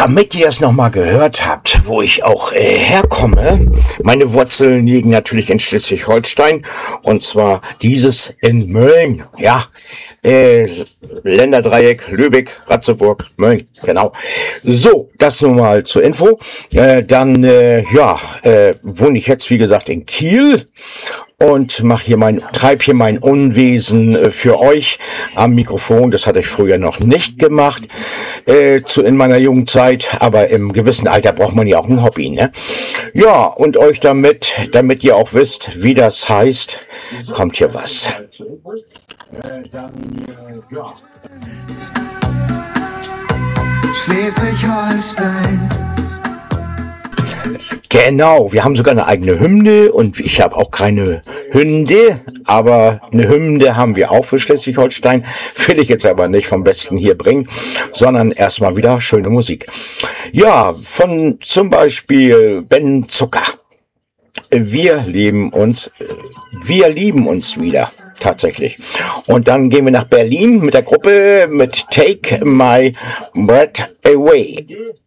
damit ihr es nochmal gehört habt, wo ich auch herkomme, meine Wurzeln liegen natürlich in Schleswig-Holstein und zwar dieses in Mölln, ja, Länderdreieck, Lübeck, Ratzeburg, Mölln, genau. So, das nun mal zur Info. Dann wohne ich jetzt, wie gesagt, in Kiel und treib hier mein Unwesen für euch am Mikrofon. Das hatte ich früher noch nicht gemacht, in meiner jungen Zeit, aber im gewissen Alter braucht man ja auch ein Hobby, ne? Ja, und euch damit ihr auch wisst, wie das heißt, kommt hier was. Schleswig-Holstein. Genau, wir haben sogar eine eigene Hymne und ich habe auch keine Hünde, aber eine Hymne haben wir auch für Schleswig-Holstein. Will ich jetzt aber nicht vom Besten hier bringen, sondern erstmal wieder schöne Musik. Ja, von zum Beispiel Ben Zucker. Wir lieben uns wieder. Tatsächlich. Und dann gehen wir nach Berlin mit der Gruppe mit Take My Breath Away.